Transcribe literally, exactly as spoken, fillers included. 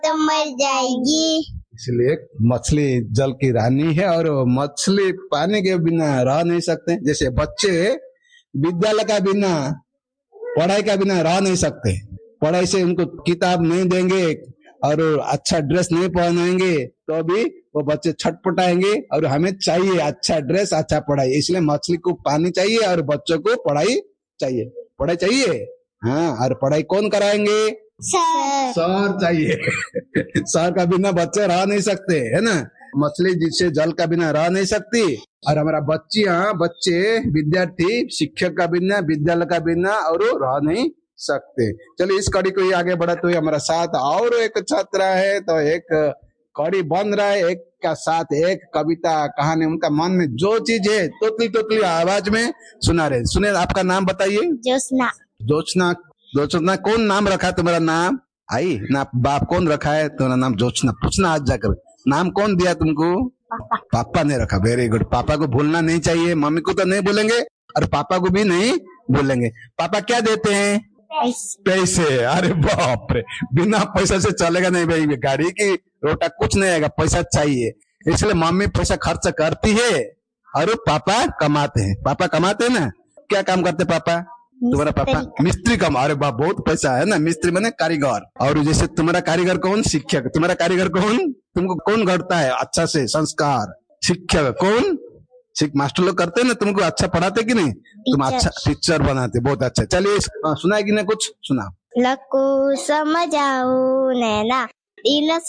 तो मर जाएगी। इसलिए मछली जल की रानी है और मछली पानी के बिना रह नहीं सकते। जैसे बच्चे विद्यालय का बिना, पढ़ाई का बिना रह नहीं सकते। पढ़ाई से उनको किताब नहीं देंगे और अच्छा ड्रेस नहीं पहनाएंगे तो भी वो बच्चे छटपटाएंगे। और हमें चाहिए अच्छा ड्रेस, अच्छा पढ़ाई। इसलिए मछली को पानी चाहिए और बच्चों को पढ़ाई चाहिए। पढ़ाई चाहिए, हाँ। और पढ़ाई कौन कराएंगे? सर सर चाहिए। सर का बिना बच्चे रह नहीं सकते, है ना। मछली जिससे जल का बिना रह नहीं सकती। और हमारा बच्चियां, बच्चे, विद्यार्थी शिक्षक का बिना, विद्यालय का बिना और रह नहीं सकते। चलिए इस कड़ी को ही आगे बढ़ाते हुए हमारा साथ और एक छात्रा है, तो एक कड़ी बन रहा है। एक का साथ एक कविता कहानी, उनका मन में जो चीज है तोतली तोतली आवाज में सुना रहे। सुने, आपका नाम बताइए। जोशना। जोशना, जोशना कौन नाम रखा है तुम्हारा? नाम आई ना, बाप कौन रखा है तुम्हारा नाम? जोशना। पूछना आज जाकर, नाम कौन दिया तुमको? पापा। पापा ने रखा। Very good. पापा को भूलना नहीं चाहिए। मम्मी को तो नहीं भूलेंगे और पापा को भी नहीं भूलेंगे। पापा क्या देते हैं? पैसे। अरे बाप रे, बिना पैसा से चलेगा नहीं भाई। गाड़ी की रोटा कुछ नहीं आएगा, पैसा चाहिए। इसलिए मम्मी पैसा खर्च करती है और पापा कमाते हैं। पापा कमाते हैं ना। क्या काम करते पापा? तुम्हारा पापा मिस्त्री काम। अरे बाप, बहुत पैसा है ना। मिस्त्री माने कारीगर। और जैसे तुम्हारा कारीगर कौन? शिक्षक। तुम्हारा कारीगर कौन? तुमको कौन गढ़ता है अच्छा से संस्कार? शिक्षक। कौन? शिक्षक मास्टर लोग करते हैं ना, तुमको अच्छा पढ़ाते कि नहीं? तुम अच्छा टीचर बनाते। बहुत अच्छा। चलिए सुनाएगी ना, कुछ सुना। लको समझाओ नैना दिल